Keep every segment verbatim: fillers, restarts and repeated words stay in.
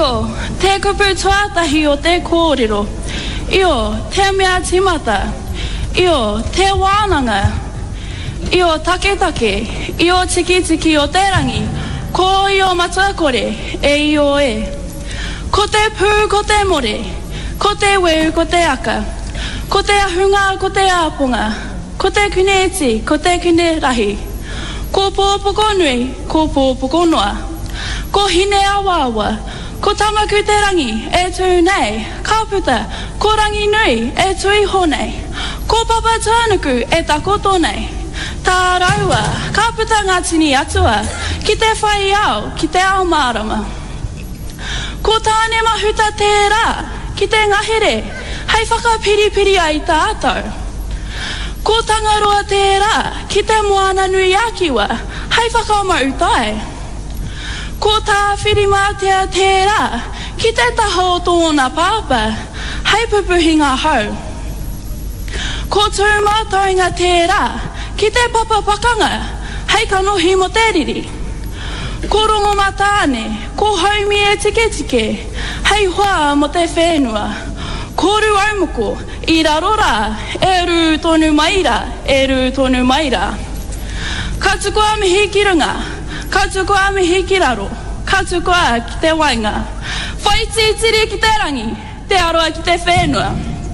Io, te kupu tuatahi o te kōrero. Io, te mea timata. Io, te wānanga. Io, take take. Io, tiki tiki o te rangi. Ko io matua kore, e io e. Ko te pū, ko te more. Ko te weu, ko te aka. Ko te ahunga, ko te apunga. Ko te kuneti, ko te kune rahi. Ko pōpoko nui, ko pōpoko noa. Ko hine awawa. Ko tamaku te rangi, e tū nei. Ka puta, ko rangi nui, e tui honei. Ko papa tānuku, e takoto nei. Tā raua, ka puta ngā tini atua. Ki te whai au, ki te ao marama. Ko tāne mahuta te rā, ki te ngahere. Hei whakapiripiri ai tātou. Ko tangaroa te rā, ki te moana nui akiwa. Hei whakamautai. Ko tā whirimātea te rā, ki te taha o tōna pāpa, hei pupuhi ngā hau. Ko tūmātainga te rā, ki te papa pakanga, hei kanohi mo te riri. Ko rongo matāne, ko haumi e tike tike, hei hoa mo te whenua. Ko ru aumoko, i raro rā, e ru tonu maira, e ru tonu maira. Ka tuku a mihi ki runga, ka tuku a mihi ki raro, ka tuku a ki te wainga. Whai titiri ki te rangi, te aroa ki te whenua.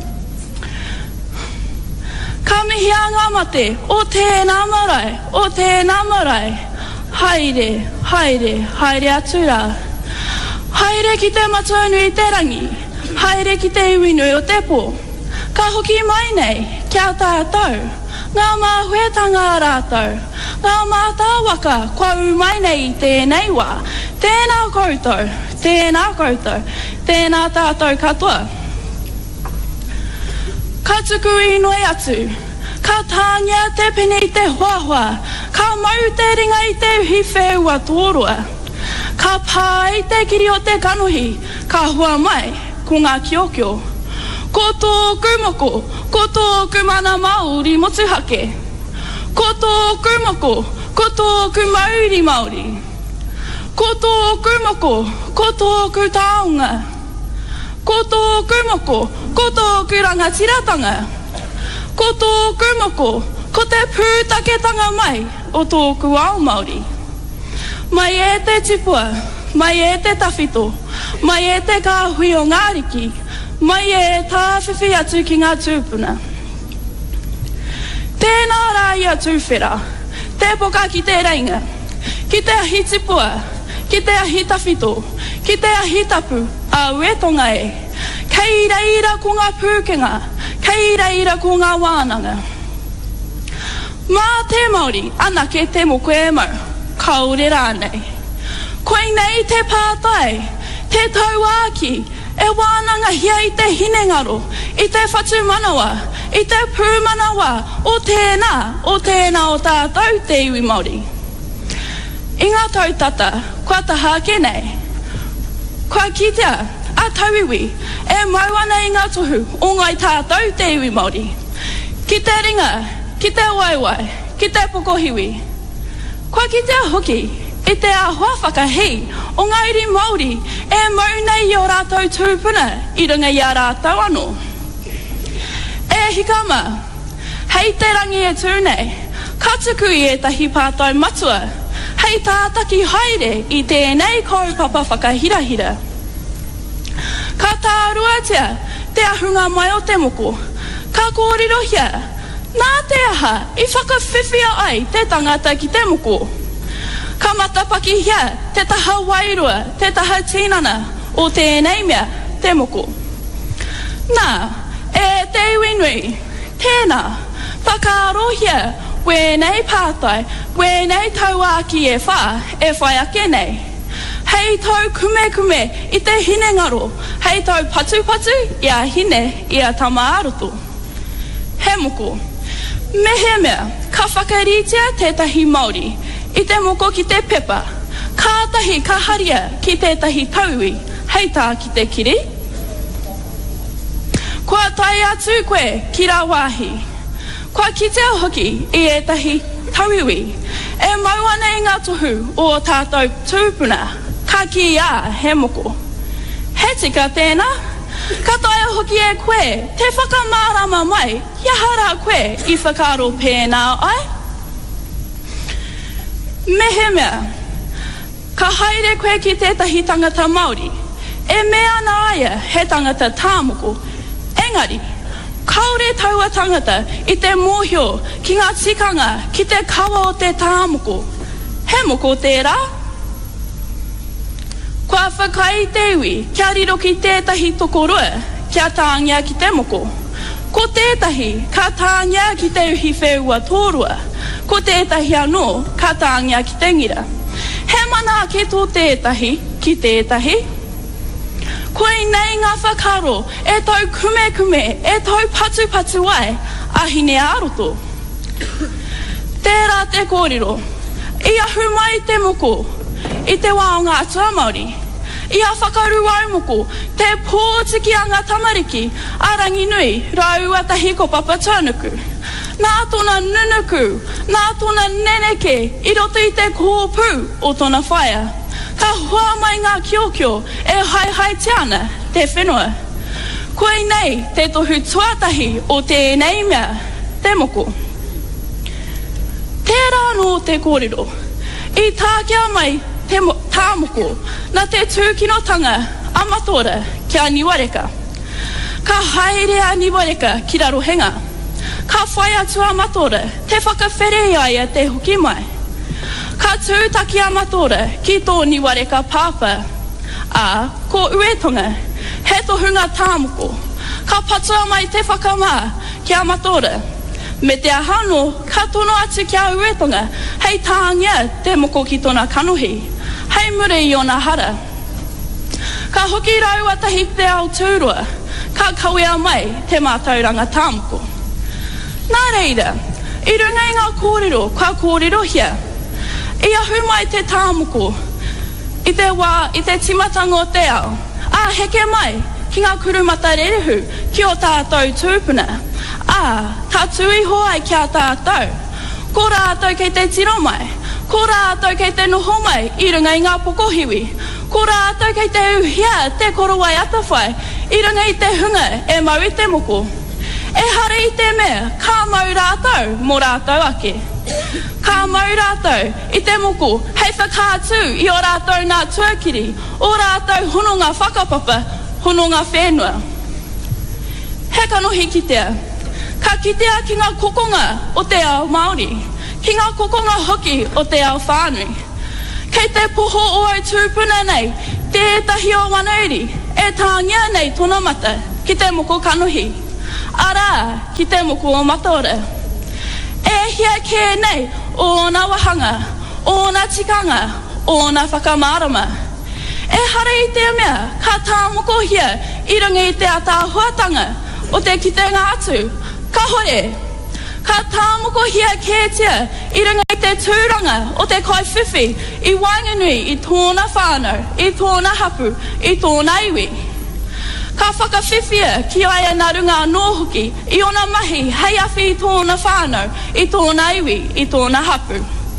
Ka mihi a ngā mate, o tēnā marae, o tēnā marae. Haere, haere, haere atu rā. Haere ki te matua nui te rangi, haere ki te iwi nui o te pō. Ka hoki mai nei, kia tātou, ngā māhuetanga rātou. Ngā mātāwaka, kua u mai nei tēnei wā. Tēnā koutou, tēnā koutou, tēnā tātou katoa. Ka tuku i noi atu, ka tāngia te pene i te hoahua, ka mau te ringa i te uhi whewua tōrua. Ka pā i te kiri o te kanohi, ka hua mai, ko ngā kiokio. Ko tōku moko, ko tōku mana Māori motuhake. Ko tōku moko, ko tōku Māori Māori. Ko tōku moko, ko tōku taonga. Ko tōku moko, ko tōku rangatiratanga. Ko tōku moko, ko te pūtaketanga mai o tōku ao Māori. Mai e te tipua, mai e te tawhito, mai e te kāhui o ngāriki, mai e tāwhiwhi atu ki ngā tūpuna. Tēnā rā ia tūwhera, te poka ki te reinga, ki te ahi tipua, ki te ahi tawhito, ki te ahi tapu, a uetonga e. Kei reira ko ngā pūkenga, kei reira ko ngā wānanga. Mā te Māori, ana ke te moko e mau, kaore rānei. Koe nei te pātai, te tauāki, e wānanga hia i te hinengaro, i te whatu manawa, i te pū manawa, o tēnā, o tēnā o tātou te iwi Māori. I ngā tautata, kua taha ke nei. Kua kitea, a tauiwi, e mauana i ngā tohu, o ngai tātou te iwi Māori. Ki te ringa, ki te waiwai, ki te pokohiwi. Kua kitea hoki, i te ahoa whakahei, o ngā iri Māori, e maunei i o rātou tūpuna, i runga i a rātou anō. E hikama, hei te rangi e tūnei, ka tuku i e tahi pātai matua, hei tātaki haere i tēnei kaupapa whakahirahira. Ka tāruatea, te ahunga mai o te moko, ka kōrirohia, nā te aha, i whakawhiwhia ai te tangata ki te moko. Ka matapaki hia, te taha wairua, te taha tinana, o tēnei mea, te moko. Nā, e te iwinui, tēnā, whakaarohia, wēnei pātai, wēnei tauāki e whā, e whai ake nei. Hei tau kume kume i te hinengaro, hei tau patu patu i a hine i a tama aroto. He moko, mehe mea, ka whakaritea tētahi Māori, i te moko ki te pepa, kātahi ka haria ki tētahi tauwi, hei tā ki te kiri. Kua tai atu koe ki rā wāhi, kua kitea hoki i etahi tauiwi, e mauana i ngā tohu o tātou tūpuna, ka ki a he moko. Kai tika tēnā, katoia hoki e koe, te whakamārama mai, ia hara koe I whakaro pēnā ai. Mehe mea, ka haere koe ki tētahi tangata Māori, e mea na aia he tangata tāmoko, engari, kaore taua tangata I te mōhio ki ngā tikanga ki te kawa o te tāmoko. He moko tērā. Kua whakai te iwi, kia riro ki tētahi tokorua, kia tāngia ki te moko. Ko tētahi, ka tāngia ki te uhi whewua tōrua. Ko tētahi anō, ka tāngia ki te ngira. He mana ke tō tētahi, ki tētahi. Koe nei ngā whakaro, e tau kume kume, e tau patu patu ai, ahine aroto. Tērā te kōrero, I ahu mai te moko, I te wā o ngā atua Māori. I a whakaru ai moko, te pōtiki a ngā tamariki, arangi nui, rau atahi ko Papa Taunuku. Nā tōna nunuku, nā tōna neneke, I roto I te kōpū o tōna whaia. Ka hoa mai ngā kiokio e hai hai te ana, te whenua. Koe nei te tohu tuatahi o tēnei mea, te moko. Tērā no te kōrero, I tākia mai te tāmoko na te tūkinotanga amatora kia niwareka. Ka haere a niwareka ki raro henga. Ka whai atu amatora te whakawhere ai te hoki mai. Ka tūtaki amatora ki tō niwareka pāpa. A, ko uetonga, he tohunga tāmoko. Ka patua mai te whakamā ki amatora. Me te ahano, ka tono atu ki a uetonga, hei tāngia te moko ki tōna kanohi. Hei mure I ona hara. Ka hoki rau atahi te ao tūrua, ka kawea mai te mātauranga tāmoko. Nā reira, I runga I ngā kōrero, ka kōrero hia. I ahu mai te tāmoko, I te wā, I te timatanga o te ao. A heke mai, ki ngā kurumata rerehu, ki o tātou tūpuna. A, tā tui hoai ki a tātou. Ko rātou kei te tiro mai. Ko rātou kei te noho mai, I runga I ngā pokohiwi. Ko rātou kei te uhia, te korowai atawhai, I runga I te hunga, e mau I te moko. E hare I te mea, ka mau rātou, mō rātou ake. Ka mau rātou, I te moko, hei whakātū I o rātou ngā tuakiri, o rātou hono ngā whakapapa, hono ngā whenua. He kanohi kitea, ka kitea ki ngā kokonga o te ao Māori, ki ngā kokonga hoki o te ao whānui. Kei te poho o au tūpuna nei, tētahi o wanauri, e tāngia nei tōna mata, ki te moko kanohi. Arā, ki te moko o matora. E hia kē nei, o nā wahanga, o nā tikanga, o nā whakamārama. E hara I te mea, ka tāmoko hia, I runga I te atahuatanga, o te kitenga atu, ka hore. Ka tāmoko hia kētia, I runga I te tūranga, o te kaiwhiwhi, I wainganui, I tōna whānau, I tōna hapu, I tōna iwi. Ka whakawhiwhia ki aia nā runga nōhoki, I ona mahi, hei awhi I tōna whānau, I tōna iwi, I tōna hapu.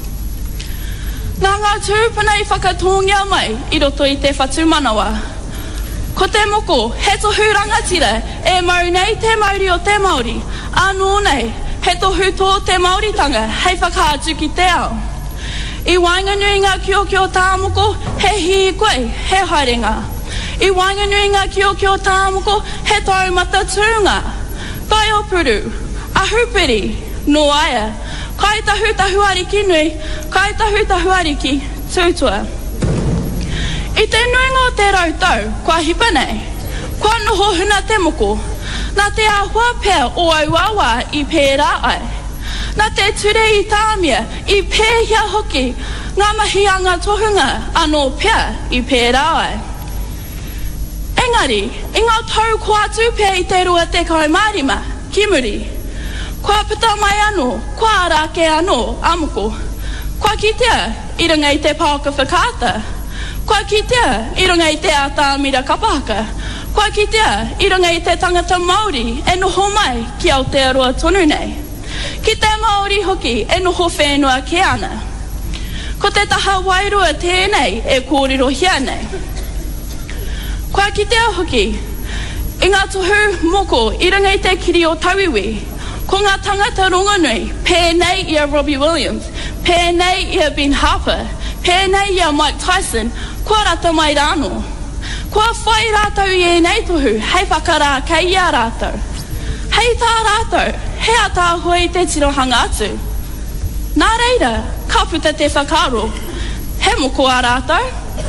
Nā ngā tūpuna I whakatongia mai, I roto I te whatu manawa. Ko te moko, he tohu rangatira, e mau nei te Māori o te Māori, anō nei, he tohu tō te Māoritanga, hei whakaatu ki te ao. I wainganui ngā kiokio tāmoko, he hi koe, he haerenga. I wainganui ngā kiokio tāmoko, he taumata tūnga. Tai opuru, ahupiri, no aia, kai tahu tahu ariki nui, kai tahu tahu ariki, tūtua. I te nuinga o te rautau, kua hipa nei, kua noho huna te moko, nā te āhua pēr o au awa I pērā ai. Nā te ture I tāmia, I pēhia hoki, ngā mahi a ngā tohunga, anō pēr I pērā ai. Engari, I ngā tau kua tūpē I te rua te kaumārima, ki muri. Kua pita mai anō, kua rāke anō, amoko. Kua kitea, I runga I te pāka whakāta. Kua kitea, I runga I te ātāmira kapahaka. Kua kitea, I runga I te tangata Māori, e noho mai ki Aotearoa tonu nei. Ki te Māori hoki, e noho whenua ke ana. Ko te taha wairua tēnei, e kōrero hia nei. Kua ki te ahoki, i ngā tohu moko i runga i te kiri o Tawiwi, ko ngā tangata rongonui, pēnei ia Robbie Williams, pēnei ia Ben Harper, pēnei ia Mike Tyson, kua rata mai rāno. Kua whai rātau i e nei tohu, hei whakarā kei ia rātau. Hei tā rātau, hea tā hoi te tirohanga atu. Nā reira, ka puta te whakaro, he moko a rātau.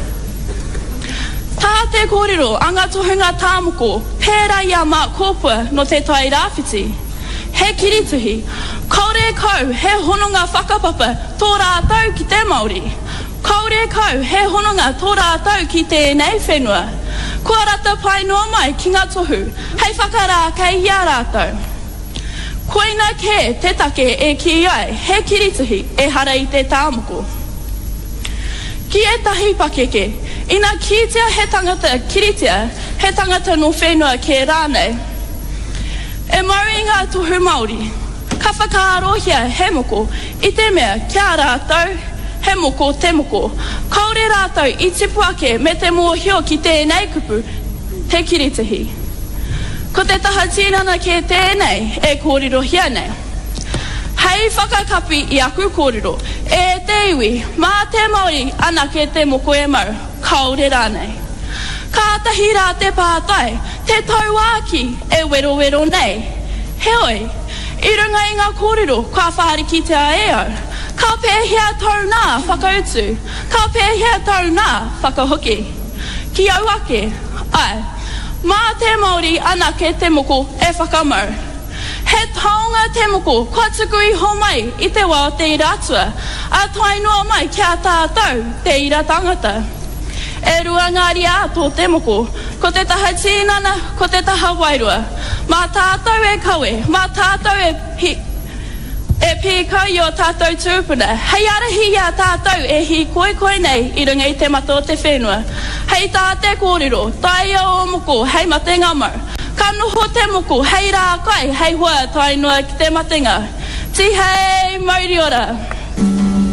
Tā te kōrero, a ngā tohunga tāmoko, pērā ia mā kōpua no te tai rāwhiti. He kirituhi, kaore kau, he hononga whakapapa, tō rātau ki te Māori. Kaore kau, he hononga tō rātau ki te nei whenua. Kua rata pai noa mai ki ngā tohu, hei whakarā kei ia rātau. Koina ke te take e ki ai, he kirituhi e hara i te tāmoko. Ki e tahi pakeke, ina kitea he tangata kiritea, he tangata no whenua ke rānei. E mau i ngā tohu Māori, ka whakaarohia he moko i te mea kia rātau, he moko te moko. Kaore rātau i tipu ake me te mōhio ki tēnei kupu, te kiritihi. Ko te taha tīnana ke tēnei e kōrero hia nei. Hei whakakapi i aku kōrero, e te iwi, mā te Māori ana ke te moko e mau, kaore rānei. Ka tahi rā te pātai, te tauāki e wero wero nei. Heoi, i runga i ngā kōrero, kua whahari ki te aeau. Ka pēhea tau nā whakautu, ka pēhea tau nā whakahoki. Ki au ake, ai, mā te Māori ana ke te moko e whakamau. He taonga te moko, kua tuku i ho mai i te wā te iratua, a tai noa mai kia tātou te ira tangata. E rua ngāri a tō te moko, ko te taha tīnana, ko te taha wairua. Mā tātou e kawe, mā tātou e pi, e pīkau i o tātou tūpuna. Hei arahi a tātou e hi koe koe nei i runga i te mato te whenua. Hei tā te kōrero, tai o moko, hei matenga mau. Ka noho te moko, hei rā kai, hei hoa tai noa ki te matenga. Ti hei, mauri ora.